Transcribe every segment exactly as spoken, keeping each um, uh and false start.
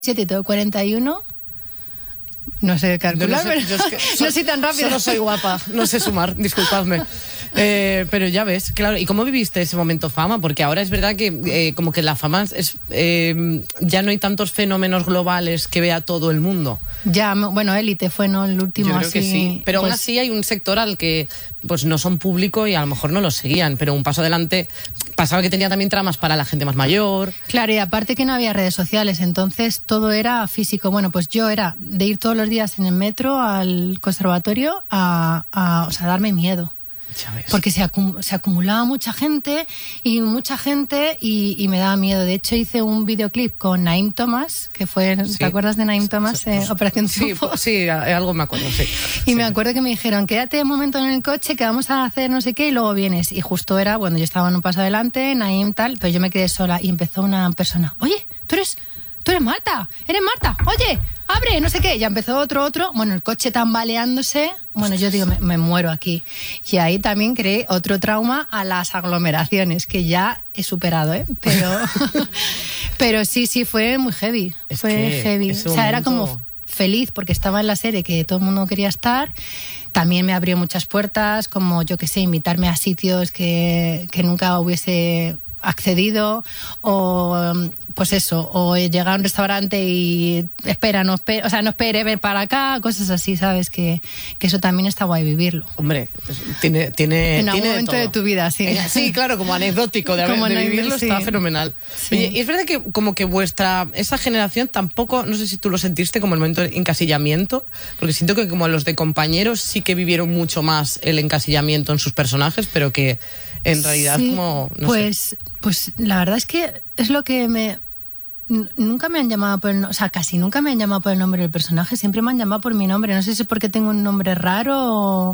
siete y tengo cuarenta y uno. No sé calcular, no, sé, pero es que so, no soy tan rápida. Solo soy guapa, no sé sumar, disculpadme. Eh, pero ya ves, claro. ¿Y cómo viviste ese momento fama? Porque ahora es verdad que eh, como que la fama es eh, ya no hay tantos fenómenos globales que vea todo el mundo. Ya, bueno, Élite fue no el último. Yo creo así, que sí, pero pues, aún así hay un sector al que pues no son público y a lo mejor no lo seguían, pero un paso adelante. Pasaba que tenía también tramas para la gente más mayor. Claro, y aparte que no había redes sociales, entonces todo era físico. Bueno, pues yo era de ir todos los días en el metro al conservatorio a, a o sea, darme miedo. Porque se, acum se acumulaba mucha gente y mucha gente y, y me daba miedo. De hecho, hice un videoclip con Naim Thomas, que fue, sí. ¿Te acuerdas de Naim Thomas? Sí, eh, Operación Triunfo. Sí, sí, algo me acuerdo, sí. Y sí. me acuerdo que me dijeron, quédate un momento en el coche que vamos a hacer no sé qué y luego vienes. Y justo era, bueno, yo estaba en un paso adelante, Naim tal, pero yo me quedé sola y empezó una persona, oye, tú eres... Tú eres Marta, eres Marta, oye, abre, no sé qué. Ya empezó otro, otro, bueno, el coche tambaleándose. Bueno, yo digo, me, me muero aquí. Y ahí también creé otro trauma a las aglomeraciones, que ya he superado, ¿eh? Pero, pero sí, sí, fue muy heavy, es fue heavy. O sea, momento... era como feliz porque estaba en la serie que todo el mundo quería estar. También me abrió muchas puertas, como yo que sé, invitarme a sitios que, que nunca hubiese accedido, o pues eso, o llegar a un restaurante y espera, no espere, o sea, no espere, ven para acá, cosas así, ¿sabes? Que, que eso también está guay vivirlo. Hombre, tiene tiene en algún tiene momento de, de tu vida, sí. Sí, claro, como anecdótico de, como haber, de no, vivirlo, sí. Está fenomenal. Sí. Oye, y es verdad que como que vuestra, esa generación tampoco, no sé si tú lo sentiste como el momento de encasillamiento, porque siento que como los de compañeros sí que vivieron mucho más el encasillamiento en sus personajes, pero que en realidad sí, como, no pues, sé. Pues la verdad es que es lo que me... Nunca me han llamado por el... O sea, casi nunca me han llamado por el nombre del personaje, siempre me han llamado por mi nombre. No sé si es porque tengo un nombre raro o...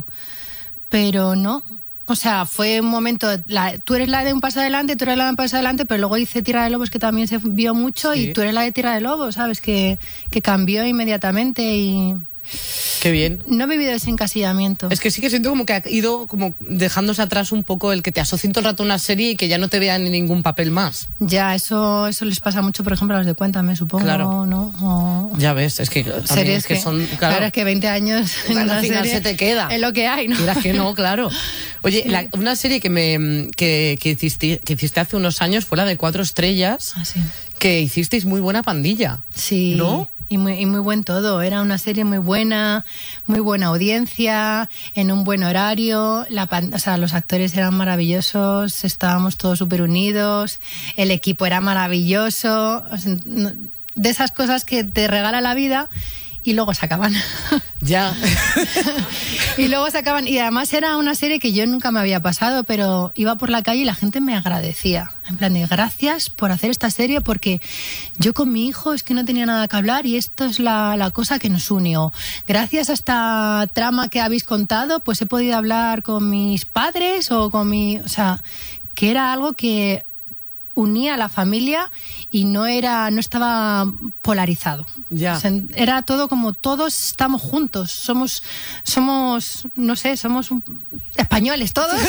Pero no. O sea, fue un momento... La, tú eres la de Un Paso Adelante, tú eres la de Un Paso Adelante, pero luego hice Tierra de Lobos, que también se vio mucho, sí. Y tú eres la de Tierra de Lobos, ¿sabes? Que, que cambió inmediatamente y... Qué bien. No he vivido ese encasillamiento. Es que sí que siento como que ha ido como dejándose atrás un poco el que te asocien todo el rato a una serie y que ya no te vean en ningún papel más. Ya, eso eso les pasa mucho, por ejemplo, a los de Cuéntame, supongo, claro. ¿no? O... Ya ves, es que también series es que, que son... Claro, claro, es que veinte años en al una final serie se te queda. Es lo que hay, ¿no? Quieras que no, claro. Oye, sí. la, una serie que me que, que, hiciste, que hiciste hace unos años fue la de Cuatro Estrellas, ah, sí. que hicisteis muy buena pandilla. Sí. ¿No? Y muy, y muy buen todo, era una serie muy buena, muy buena audiencia, en un buen horario, la, o sea, los actores eran maravillosos, estábamos todos súper unidos, el equipo era maravilloso, o sea, de esas cosas que te regala la vida y luego se acaban. Ya. Y luego se acaban. Y además era una serie que yo nunca me había pasado, pero iba por la calle y la gente me agradecía. En plan de gracias por hacer esta serie, porque yo con mi hijo es que no tenía nada que hablar y esto es la, la cosa que nos unió. Gracias a esta trama que habéis contado, pues he podido hablar con mis padres o con mi... O sea, que era algo que unía a la familia y no era no estaba polarizado. Ya. O sea, era todo como todos estamos juntos, somos somos no sé, somos un, españoles todos.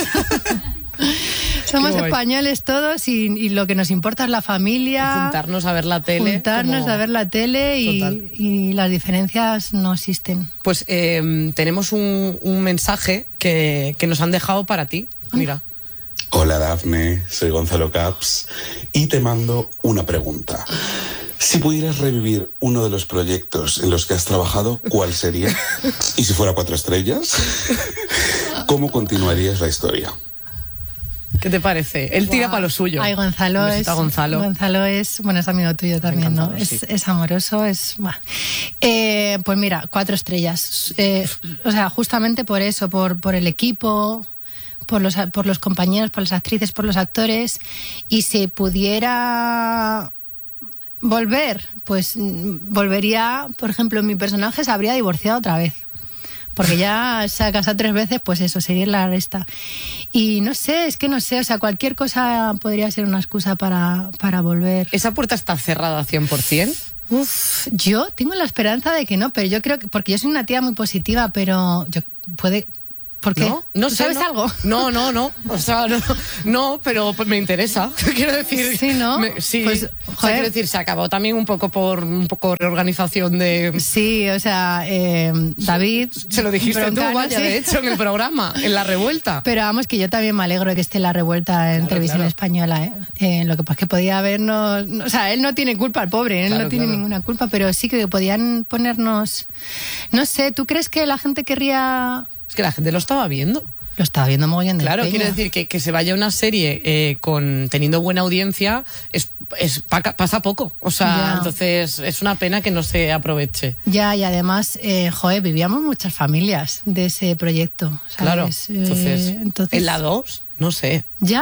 Somos españoles todos y, y lo que nos importa es la familia. Y juntarnos a ver la tele. Juntarnos como... a ver la tele y, y las diferencias no existen. Pues eh, tenemos un, un mensaje que, que nos han dejado para ti. Mira. Hola Dafne, soy Gonzalo Caps y te mando una pregunta. Si pudieras revivir uno de los proyectos en los que has trabajado, ¿cuál sería? Y si fuera Cuatro Estrellas, ¿cómo continuarías la historia? ¿Qué te parece? Él tira wow. para lo suyo. Ay, Gonzalo es, Gonzalo. Gonzalo es, bueno, es amigo tuyo también, ¿no? Sí. Es, es amoroso, es... Eh, pues mira, Cuatro Estrellas. Eh, o sea, justamente por eso, por, por el equipo... Por los, por los compañeros, por las actrices, por los actores. Y si pudiera volver, pues volvería, por ejemplo, mi personaje se habría divorciado otra vez. Porque ya se ha casado tres veces, pues eso, sería la resta. Y no sé, es que no sé, o sea, cualquier cosa podría ser una excusa para, para volver. ¿Esa puerta está cerrada cien por ciento? Uf, yo tengo la esperanza de que no, pero yo creo que, porque yo soy una tía muy positiva, pero yo puede... ¿Por qué? No, no ¿Tú sé, sabes no, algo? No, no, no. O sea, no, no pero me interesa. Quiero decir. Sí, ¿no? Me, sí. Pues, o sea, quiero decir, se acabó también un poco por un poco reorganización de. Sí, o sea, eh, David. Se lo dijiste Broncano, tú, vaya, sí. de hecho, en el programa, en La Revuelta. Pero vamos, que yo también me alegro de que esté La Revuelta en Claro, televisión claro. española. ¿eh? Eh, lo que pasa es que podía habernos. O sea, él no tiene culpa, el pobre, él Claro, no tiene claro. ninguna culpa, pero sí que podían ponernos. No sé, ¿tú crees que la gente querría.? Es que la gente lo estaba viendo. Lo estaba viendo mogollón de Claro, peña. quiero decir que, que se vaya una serie eh, con teniendo buena audiencia es, es pa- pasa poco. O sea, Ya. entonces es una pena que no se aproveche. Ya, y además, eh, joder, vivíamos muchas familias de ese proyecto. ¿sabes? Claro. Eh, Entonces, entonces en la dos, no sé. ¿Ya?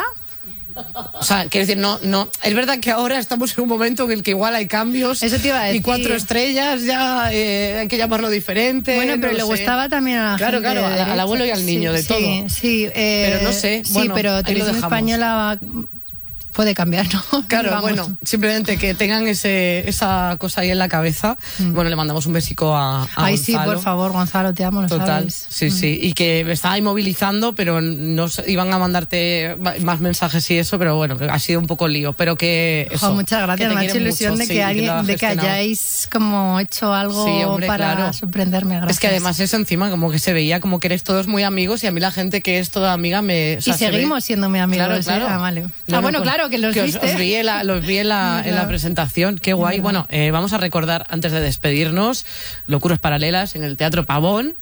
O sea, quiero decir, no, no. Es verdad que ahora estamos en un momento en el que igual hay cambios. Eso te iba a Y decir. cuatro estrellas ya eh, hay que llamarlo diferente. Bueno, pero no le sé. gustaba también a la Claro, gente. claro, de al- al derecha. abuelo y al niño, de sí, todo. Sí, sí. eh, Pero no sé, Sí, bueno, ahí pero lo Televisión dejamos. Española va- puede cambiar, ¿no? Claro, Vamos. bueno, simplemente que tengan ese, esa cosa ahí en la cabeza. Bueno, le mandamos un besico a, a Ay, sí, Gonzalo. por favor, Gonzalo, te amo, lo Total, sabes. sí, sí. Y que estaba ahí movilizando, pero no se- iban a mandarte va- más mensajes y eso, pero bueno, que ha sido un poco lío. Pero que. Jo, Eso, muchas que gracias, te me ha hecho quieren ilusión mucho, de sí, que lo ha alguien, de que gestionado. hayáis como hecho algo Sí, hombre, para claro. sorprenderme. Gracias. Es que además eso encima, como que se veía como que eres todos muy amigos y a mí la gente que es toda amiga me. o sea, Y se ve- seguimos siendo muy amigos. Claro, ¿eh? claro. Ah, vale. No, ah, no, bueno, pues, claro, que los os- viste. Os vi en la, los vi en la, en la Claro. presentación, qué guay. Claro. Bueno, eh, vamos a recordar, antes de despedirnos, Locuras Paralelas en el Teatro Pavón.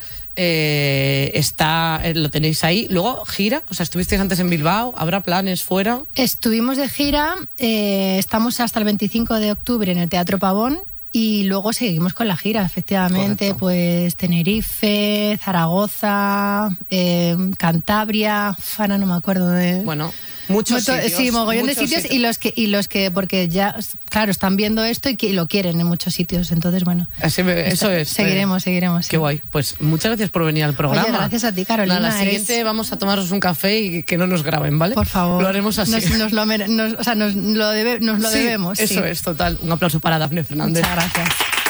Eh, está, eh, lo tenéis ahí. Luego, gira, o sea, estuvisteis antes en Bilbao, ¿habrá planes fuera? Estuvimos de gira, eh, estamos hasta el veinticinco de octubre en el Teatro Pavón y luego seguimos con la gira, efectivamente, Correcto. pues Tenerife, Zaragoza, eh, Cantabria, Fana, no me acuerdo de... Bueno, muchos Moto- sitios. sí, mogollón de muchos sitios, y los que y los que porque ya claro están viendo esto y que lo quieren en muchos sitios, entonces bueno. Así me- eso es. Seguiremos, eh, seguiremos. sí. Qué guay. Pues muchas gracias por venir al programa. Oye, gracias a ti, Carolina, Nada, la eres- siguiente vamos a tomarnos un café y que no nos graben, ¿vale? Por favor. Lo haremos así. Nos, nos lo, mere- nos- o sea, nos lo, debe- nos lo Sí, debemos. Eso sí. es, total. Un aplauso para Dafne Fernández. Muchas gracias.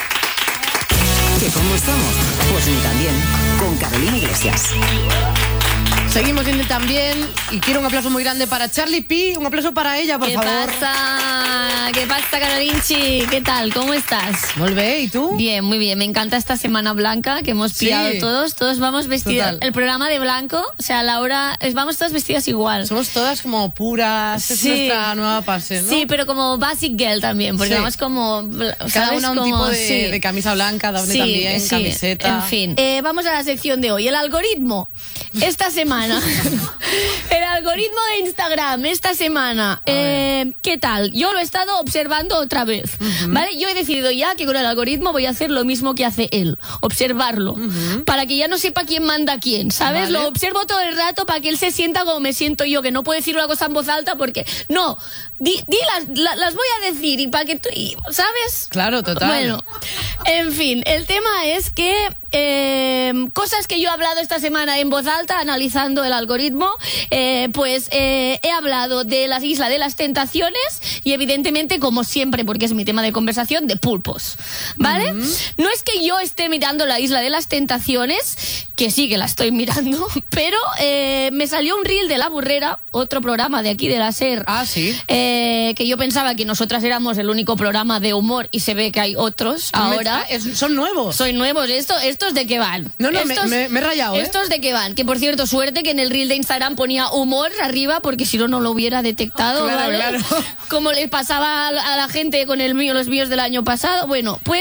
¿Que cómo estamos? Pues ni tan bien. Con Carolina Iglesias. Seguimos yendo también y quiero un aplauso muy grande para Charlie P. Un aplauso para ella, por ¿Qué favor. pasa? ¿Qué pasa, Carolinchi? ¿Qué tal? ¿Cómo estás? Volve, ¿y tú? Bien, muy bien. Me encanta esta semana blanca que hemos Sí. pillado todos. Todos vamos vestidos. Total. El programa de blanco, o sea, Laura, es- vamos todas vestidas igual. Somos todas como puras. Es Sí. nuestra nueva fase, ¿no? Sí, pero como basic girl también, porque Sí. vamos como... Cada ¿sabes? una un Como- tipo de, sí. de camisa blanca, Dafne Sí, también, sí, camiseta. En fin. Eh, vamos a la sección de hoy. El algoritmo. Esta semana. El algoritmo de Instagram. Esta semana. Eh, ¿Qué tal? Yo lo he estado observando otra vez. ¿Vale? Yo he decidido ya que con el algoritmo voy a hacer lo mismo que hace él. Observarlo. Para que ya no sepa quién manda a quién. ¿Sabes? Vale. Lo observo todo el rato para que él se sienta como me siento yo. Que no puedo decir una cosa en voz alta porque. No. Di, di las, la- las voy a decir y para que tú. y- ¿Sabes? Claro, total. Bueno, en fin, el tema es que eh, cosas que yo he hablado esta semana en voz alta, analizando el algoritmo, eh, pues eh, he hablado de la Isla de las Tentaciones y evidentemente, como siempre, porque es mi tema de conversación, de pulpos, ¿vale? No es que yo esté mirando la Isla de las Tentaciones, que sí que la estoy mirando, pero eh, me salió un reel de La Burrera, otro programa de aquí de la SER, Ah, sí. eh, que yo pensaba que nosotras éramos el único programa de humor y se ve que hay otros ahora. Ah, es- son nuevos. Soy nuevos, esto, ¿estos de qué van? No, no, me- Estos- me- me he rayado, ¿eh? ¿Estos de qué van? Que por cierto, suerte que en el reel de Instagram ponía humor arriba, porque si no, no lo hubiera detectado, Claro, ¿vale? claro. Como le pasaba a la a la gente con el mío, los míos del año pasado. Bueno, pues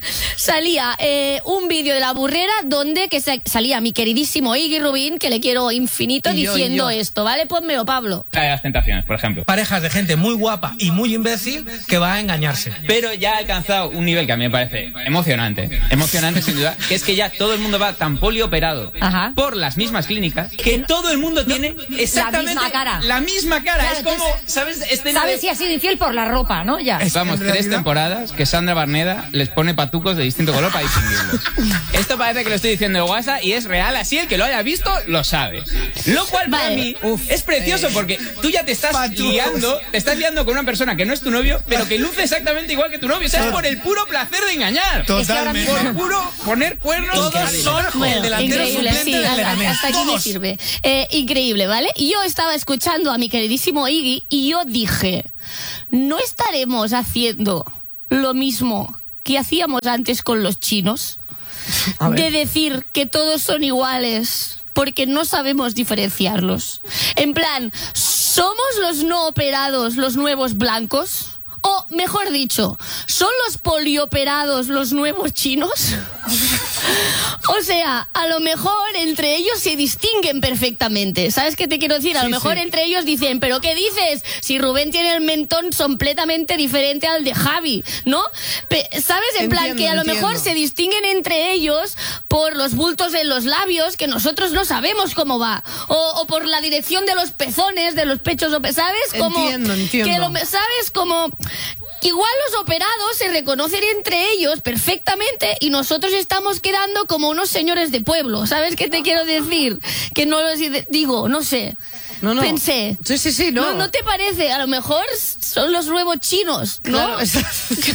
salía eh, un vídeo de La Burrera donde que se- salía mi queridísimo Iggy Rubín, que le quiero infinito, Y yo, y diciendo yo. esto, ¿vale? Pónmelo, Pablo. La de las tentaciones, por ejemplo. Parejas de gente muy guapa y muy imbécil que va a engañarse. Pero ya ha alcanzado un nivel que a mí me parece emocionante. Emocionante, sin duda. Que es que ya todo el mundo va tan polioperado Ajá. por las mismas clínicas que todo el mundo tiene exactamente exactamente La misma cara. La misma cara. Claro, es como, entonces, ¿sabes? Escena Sabes de- si ha sido infiel por la ropa, ¿no? Ya. Vamos, tres temporadas que Sandra Barneda les pone patucos de distinto color para distinguirlos. Esto parece que lo estoy diciendo de WhatsApp y es real, así el que lo haya visto lo sabe. Lo cual para Vale. mí es precioso porque tú ya te estás Patucos. liando, te estás liando con una persona que no es tu novio, pero que luce exactamente igual que tu novio. O sea, es por el puro placer de engañar. Totalmente. Por puro poner cuernos. Todos son Bueno, el delantero increíble, suplente sí, del hasta, Leganés. hasta aquí me Todos. sirve. Eh, increíble, ¿vale? Y yo estaba escuchando a mi queridísimo Iggy y yo dije, ¿no estaremos haciendo lo mismo que hacíamos antes con los chinos? De decir que todos son iguales porque no sabemos diferenciarlos. En plan, ¿somos los no operados los nuevos blancos? O, mejor dicho, ¿son los polioperados los nuevos chinos? O sea, a lo mejor entre ellos se distinguen perfectamente. ¿Sabes qué te quiero decir? A lo Sí, mejor sí. entre ellos dicen, ¿pero qué dices? Si Rubén tiene el mentón completamente diferente al de Javi, ¿no? Pe- ¿Sabes? En plan, Entiendo, que a lo entiendo. mejor se distinguen entre ellos por los bultos en los labios, que nosotros no sabemos cómo va. O, o por la dirección de los pezones, de los pechos, o pe- ¿sabes? Como Entiendo, entiendo. Que lo, ¿sabes? Como... Igual los operados se reconocen entre ellos perfectamente y nosotros estamos quedando como unos señores de pueblo. ¿Sabes qué te quiero decir? Que no los digo, no sé. No, no. Pensé. Sí, sí, sí, no. ¿No, ¿no te parece? A lo mejor son los nuevos chinos, ¿no? Claro, es- sí,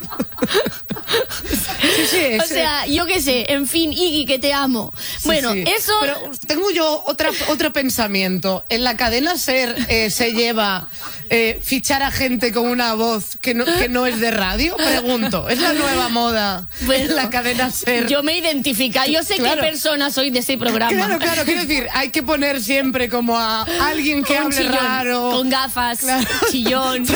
sí, O ese- sea, yo qué sé, en fin, Iggy, que te amo. Sí, bueno, sí. eso... Pero tengo yo otra, otro pensamiento. En la cadena SER eh, se lleva eh, fichar a gente con una voz que no, que no es de radio. Pregunto, ¿es la nueva moda Bueno, en la cadena SER? Yo me identifico, yo sé Claro. qué persona soy de ese programa. Claro, claro, quiero decir, hay que poner siempre como a alguien que Un hable chillón, raro. con gafas, Claro. chillón.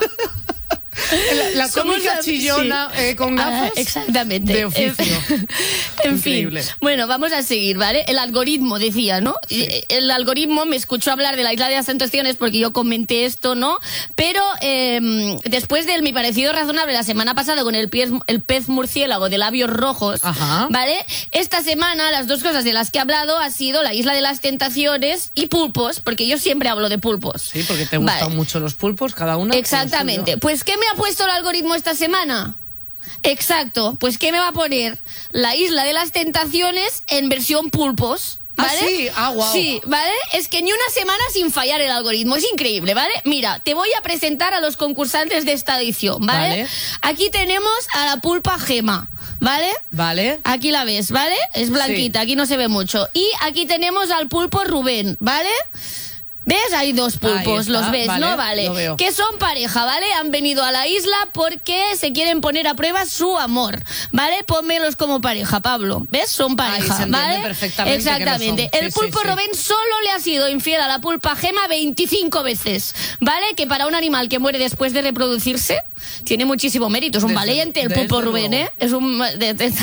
La, la Somos cómica la- chillona sí. eh, con Ah, gafas. exactamente. De oficio. En Increíble. fin. Bueno, vamos a seguir, ¿vale? El algoritmo, decía, ¿no? Eh, El algoritmo me escuchó hablar de la Isla de las Tentaciones porque yo comenté esto, ¿no? Pero eh, después de mi parecido razonable la semana pasada con el pez, el pez murciélago de labios rojos, Ajá. ¿vale? Esta semana las dos cosas de las que he hablado ha sido la Isla de las Tentaciones y pulpos, porque yo siempre hablo de pulpos. Sí, porque te gustan Vale. mucho los pulpos, cada uno. con lo Exactamente. suyo. Pues, ¿qué me ha puesto el algoritmo esta semana? Exacto. Pues, ¿qué me va a poner? La Isla de las Tentaciones en versión pulpos. Ah, ¿Vale? sí. Ah, guau. Sí, ¿vale? Es que ni una semana sin fallar el algoritmo. Es increíble, ¿vale? Mira, te voy a presentar a los concursantes de esta edición, ¿vale? Vale. Aquí tenemos a la pulpa Gema, ¿vale? Vale. Aquí la ves, ¿vale? Es blanquita, Sí. aquí no se ve mucho. Y aquí tenemos al pulpo Rubén, ¿vale? ¿Ves? Hay dos pulpos, Ahí está, los ves, vale, ¿no? Vale. lo veo. Que son pareja, ¿vale? Han venido a la isla porque se quieren poner a prueba su amor, ¿vale? Pónmelos como pareja, Pablo. ¿Ves? Son pareja, se entiende ¿vale? perfectamente que lo Exactamente. son. El Sí, sí, pulpo sí. Rubén solo le ha sido infiel a la pulpa Gema veinticinco veces, ¿vale? Que para un animal que muere después de reproducirse tiene muchísimo mérito. Es un Desde- valiente el desde pulpo Rubén, luego. ¿eh? Es un... de- de-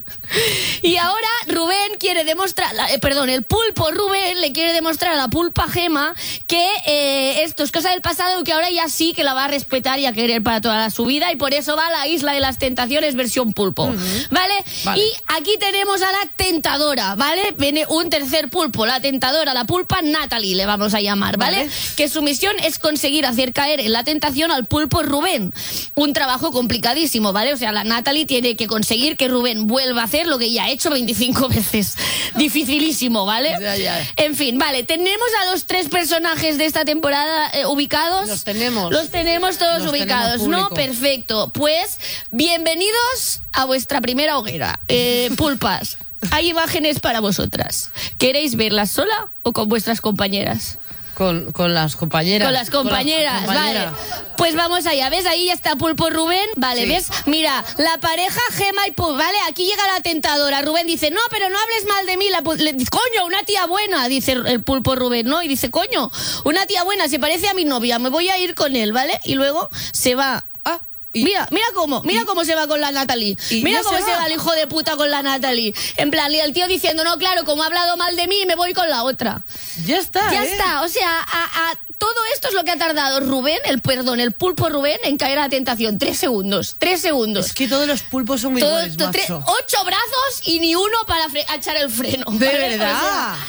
Y ahora Rubén quiere demostrar, la- eh, perdón, el pulpo Rubén le quiere demostrar a la pulpa Gema que eh, esto es cosa del pasado y que ahora ya sí que la va a respetar y a querer para toda su vida y por eso va a la Isla de las Tentaciones versión pulpo, ¿vale? Vale. Y aquí tenemos a la tentadora, ¿vale? Viene un tercer pulpo, la tentadora, la pulpa Natalie le vamos a llamar, ¿vale? Vale. Que su misión es conseguir hacer caer en la tentación al pulpo Rubén. Un trabajo complicadísimo, ¿vale? O sea, la Natalie tiene que conseguir que Rubén vuelva a hacer lo que ya ha hecho veinticinco veces. Dificilísimo, ¿vale? Ya, ya. En fin, vale, tenemos a los tres personajes de esta temporada eh, ubicados. Los tenemos. Los tenemos todos Los ubicados, tenemos ¿no? público. Perfecto. Pues, bienvenidos a vuestra primera hoguera. Eh, pulpas, hay imágenes para vosotras. ¿Queréis verlas sola o con vuestras compañeras? Con, con las compañeras. Con las compañeras, Con las compañeras. vale. Pues vamos allá, ¿ves? Ahí ya está Pulpo Rubén, vale, Sí. ¿ves? Mira, la pareja Gema y Pulpo, ¿vale? Aquí llega la tentadora. Rubén dice, no, pero no hables mal de mí. La, pu- le dice, coño, una tía buena, dice el Pulpo Rubén, ¿no? Y dice, coño, una tía buena, se parece a mi novia, me voy a ir con él, ¿vale? Y luego se va. Ah, y- Mira, mira cómo, mira cómo se va con la Natalie. y Mira ya cómo se se va. va el hijo de puta con la Natalie. En plan, y el tío diciendo, no, claro, como ha hablado mal de mí, me voy con la otra. Ya está. Ya ¿eh? está, o sea, a, a- todo esto es lo que ha tardado Rubén, el perdón, el pulpo Rubén en caer a la tentación. Tres segundos, tres segundos. Es que todos los pulpos son muy Todo- iguales, to- tre- macho. ocho brazos y ni uno para fre- echar el freno. De ¿vale? verdad. O sea,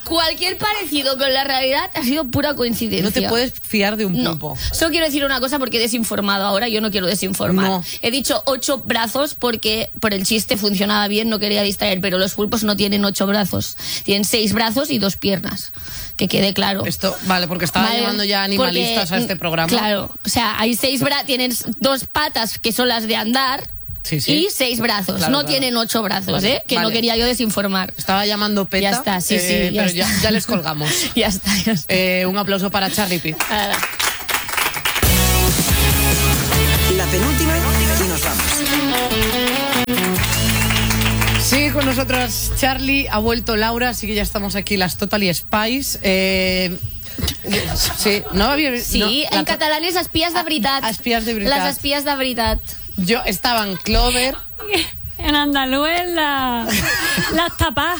cualquier parecido con la realidad ha sido pura coincidencia. No te puedes fiar de un pulpo. No. Solo quiero decir una cosa porque he desinformado ahora, yo no quiero desinformar. No. He dicho ocho brazos porque por el chiste funcionaba bien, no quería distraer, pero los pulpos no tienen ocho brazos. Tienen seis brazos y dos piernas. Que quede claro. Esto, vale, porque estaba Vale, llamando ya animalistas porque, a este programa. Claro, o sea, hay seis brazos, tienen dos patas que son las de andar. Sí, sí. Y seis brazos, Claro, no claro. tienen ocho brazos, Vale, ¿eh? Que vale. no quería yo desinformar. Estaba llamando Peta. Ya está, sí, sí, eh, ya pero está. Ya, ya les colgamos. Ya está, ya está. Eh, un aplauso para Charlie Pitt. Nada. La penúltima y nos vamos. Sigue con nosotros Charlie, ha vuelto Laura, así que ya estamos aquí las Totally Spies. Eh, sí, no había Sí, no, en la- catalán es espías de veritat. Espías de veritat. Las espías de veritat. Yo estaban Clover. En andaluz la, las tapas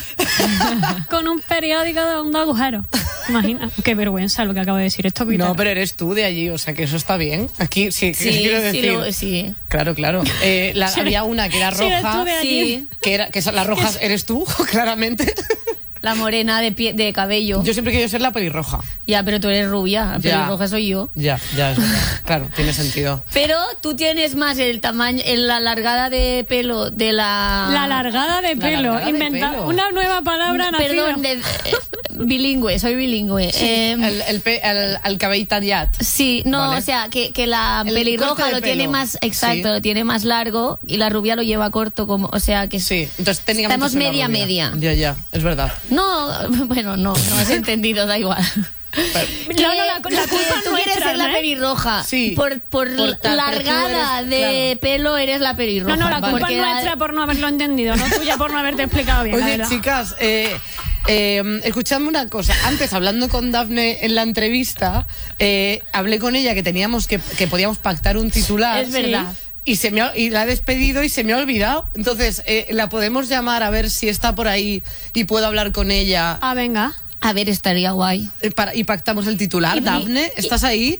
con un periódico de un agujero. Imagina, qué vergüenza lo que acabo de decir. Esto es No, pero eres tú de allí, o sea que eso está bien. Aquí sí, Sí, quiero sí, decir. lo- sí. Claro, claro. Eh, la- Sí, había una que era sí, eres roja, tú de allí. Sí. que era que esa- la roja eres tú, claramente. La morena de, pie, de cabello. Yo siempre quiero ser la pelirroja. Ya, pero tú eres rubia. La Ya. pelirroja soy yo. Ya, ya es verdad. Claro, tiene sentido. Pero tú tienes más el tamaño, en la largada de pelo de la... La largada de La pelo. largada de Inventa pelo. una nueva palabra nacida. Perdón, de, eh, bilingüe, soy bilingüe. Eh, El, el, pe- el, el cabell tallat. Sí, no, Vale. o sea, que, que la El corte pelirroja de lo tiene pelo. más, exacto, Sí. lo tiene más largo y la rubia lo lleva corto, como, o sea que Sí, entonces técnicamente estamos soy la media rubia. media. Ya, ya, es verdad. No, bueno, no, no has entendido, da igual. Pero- Que- No, no, la- la que culpa es tú nuestra, quieres ser la ¿eh? pelirroja. Sí. Por, por, Por tal, pero tú largada eres- de claro. pelo eres la No, pelirroja. no, la culpa Porque es la- nuestra por no haberlo entendido, no tuya por no haberte explicado bien. la Oye, verdad. chicas, eh, eh, escuchadme una cosa. Antes, hablando con Dafne en la entrevista, eh, hablé con ella que teníamos que, que podíamos pactar un titular. Es verdad. Y, se me ha- y la he despedido y se me ha olvidado. Entonces, eh, la podemos llamar a ver si está por ahí y puedo hablar con ella. Ah, venga. A ver, estaría guay. eh, para, y pactamos el titular. Y- Dafne, ¿estás ahí?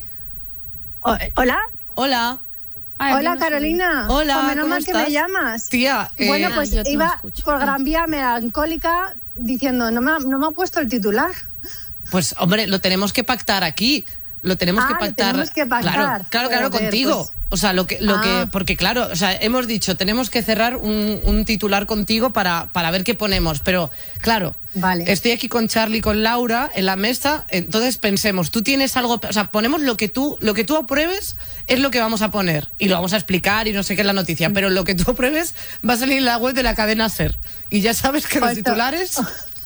O- Hola, Hola. Ay, aquí hola no Carolina. Hola, O menos ¿cómo mal que estás? me llamas. Tía, eh, Bueno, Ah, pues yo te iba escucho. por Gran Vía melancólica diciendo, no me, ha- no me ha puesto el titular. pues hombre, lo tenemos que pactar aquí. Lo tenemos Ah, que lo pactar. tenemos que pactar. Claro, claro, claro, Joder, contigo. pues- O sea, lo que, lo Ah. que, porque claro, o sea, hemos dicho, tenemos que cerrar un, un titular contigo para, para ver qué ponemos. Pero, claro, Vale. estoy aquí con Charlie y con Laura en la mesa, entonces pensemos, tú tienes algo, o sea, ponemos lo que tú, lo que tú apruebes es lo que vamos a poner. Y lo vamos a explicar y no sé qué es la noticia. Pero lo que tú apruebes va a salir en la web de la cadena SER. Y ya sabes que los Pues to- titulares.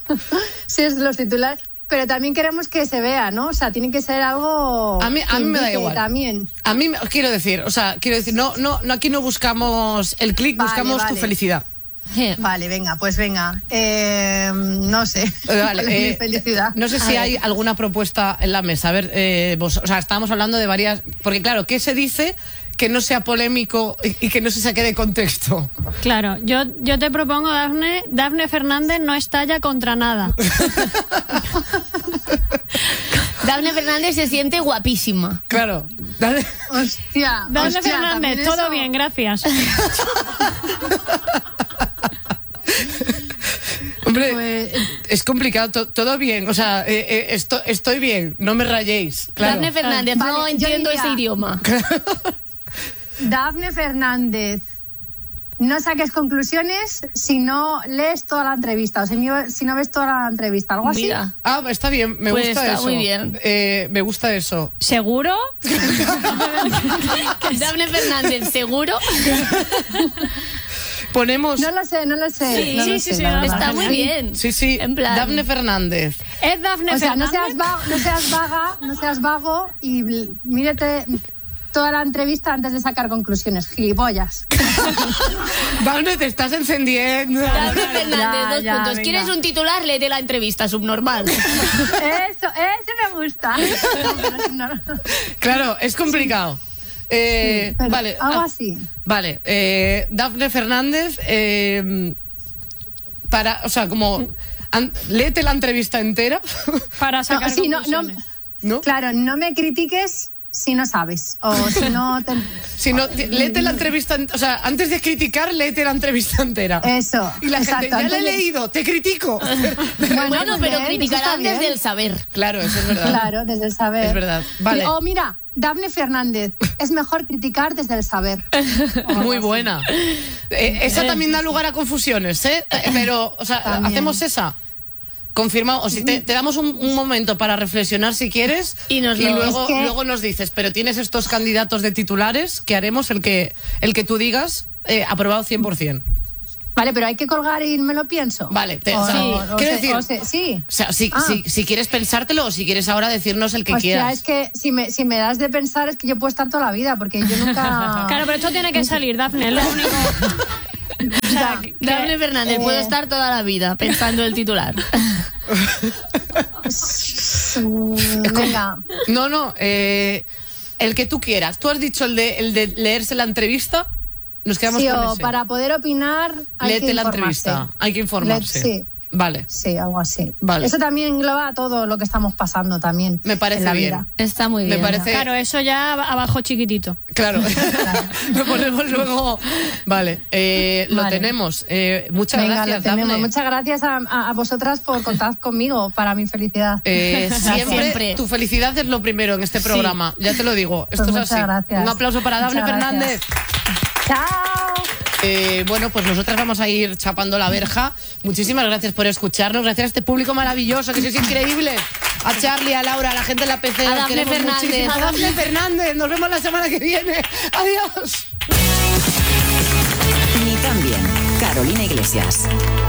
Sí, es los titulares. Pero también queremos que se vea, ¿no? O sea, tiene que ser algo. A mí, a que mí me da indique igual. También. A mí, me- quiero decir, o sea, quiero decir, no, no, no aquí no buscamos el clic, Vale, buscamos tu vale. felicidad. Vale, venga, pues venga. Eh, no sé. Eh, Vale, ¿Cuál es eh, mi felicidad? No sé A si ver. hay alguna propuesta en la mesa. A ver, eh, vos, o sea, estábamos hablando de varias. Porque, claro, ¿qué se dice que no sea polémico y, y que no se saque de contexto? Claro, yo, yo te propongo, Dafne, Dafne Fernández no estalla contra nada. Dafne Fernández se siente guapísima. Claro. Dale. Hostia. Dafne hostia, Fernández, también todo eso- bien, gracias. Hombre, Pues, es complicado, to- todo bien. O sea, eh, eh, esto- estoy bien, no me rayéis. Claro. Dafne Fernández, Vale, no yo entiendo diría- ese idioma. Dafne Fernández, no saques conclusiones si no lees toda la entrevista o si no, si no ves toda la entrevista, algo así. Mira. Ah, está bien, me Pues gusta está eso. muy bien. Eh, me gusta eso. ¿Seguro? Dafne Fernández, ¿seguro? Ponemos. No lo sé, no lo sé. Sí, no sí, lo sí, sé, sí, la no, verdad. Está muy bien. Sí, sí, En plan- Dafne Fernández. ¿Es Dafne O sea, no Fernández? seas, vago, no seas vaga, no seas vago y bl- mírate toda la entrevista antes de sacar conclusiones, gilipollas. Dafne, te estás encendiendo. Dafne Fernández, Ya, dos ya, puntos. venga. ¿Quieres un titular? Léete la entrevista, subnormal. Eso, ese me gusta. No, pero es no- Claro, es complicado. Eh, pero vale, algo ah, así. Vale, eh, Dafne Fernández, eh, para, o sea, como, an- léete la entrevista entera, Para sacar No, sí, no, no, conclusiones. ¿no? claro, no me critiques si no sabes o si no te... Si no, léete la entrevista, o sea, antes de criticar, léete la entrevista entera. Eso. Y la exacto, gente, ya la he antes de- leído, te critico. Bueno, Bueno, pero bien, criticarán eso está desde bien. el saber. Claro, eso es verdad. Claro, desde el saber. Es verdad. Vale. O mira, Dafne Fernández, es mejor criticar desde el saber. Muy buena. Eh, esa también da lugar a confusiones, ¿eh? Eh, Pero, o sea, También. hacemos esa. Confirmado. O si te, te damos un, un momento para reflexionar si quieres Y nos lo- luego, Es que- luego nos dices, pero tienes estos candidatos de titulares que haremos el que, el que tú digas eh, aprobado cien por ciento. Vale, pero hay que colgar y me lo pienso. Vale, te- O- o sea, o- o quiero se- decir- o se- sí. O sea, si, Ah. si, si quieres pensártelo o si quieres ahora decirnos el que Hostia, quieras. es que si me, si me das de pensar es que yo puedo estar toda la vida, porque yo nunca... Claro, pero esto tiene que salir, Dafne, es lo único. O sea, que- Dafne Fernández, eh, puedo estar toda la vida pensando el titular. Mm, Venga. No, no, eh, el que tú quieras. Tú has dicho el de, el de leerse la entrevista. Nos quedamos Sí, con o ese. para poder opinar hay Léete que la informarse. entrevista. Hay que informarse. Le- sí. Vale. Sí, algo así. Vale. Eso también engloba todo lo que estamos pasando también. Me parece en la bien. vida. Está muy Me bien. parece. Claro, eso ya abajo chiquitito. Claro. Lo ponemos luego. Vale. eh, lo Vale. tenemos. Eh, muchas Venga, gracias, lo tenemos. Dafne. Muchas gracias a, a- a vosotras por contar conmigo para mi felicidad. Eh, siempre, Siempre. tu felicidad es lo primero en este programa. Ya te lo digo. Esto Pues es muchas así. gracias. Un aplauso para Dafne Muchas gracias. Fernández. ¡Chao! Eh, bueno, pues nosotras vamos a ir chapando la verja. Muchísimas gracias por escucharnos. Gracias a este público maravilloso, que sois increíbles. A Charlie, a Laura, a la gente de la P C. A os Dafne queremos Fernández. muchísimo. A Dafne Fernández. Nos vemos la semana que viene. Adiós. Ni tan bien. Carolina Iglesias.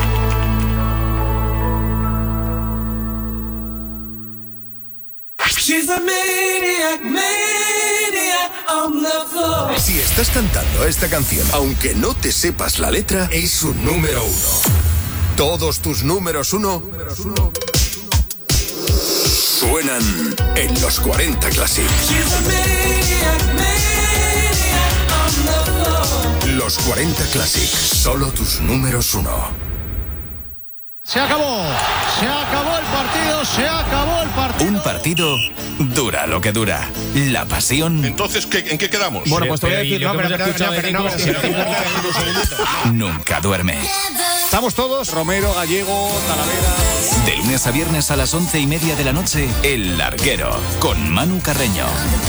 Si estás cantando esta canción, aunque no te sepas la letra, es un número uno. Todos tus números uno suenan en los cuarenta Classic. Los cuarenta Classic, solo tus números uno. Se acabó, se acabó el partido, se acabó el partido. Un partido dura lo que dura. La pasión. Entonces, ¿qué, ¿en qué quedamos? Bueno, pues te voy a decir, no, pero, pero, no, pero, no, pero, Nunca duerme. Estamos todos, Romero, Gallego, Talavera. De lunes a viernes a las once y media de la noche, El Larguero, con Manu Carreño.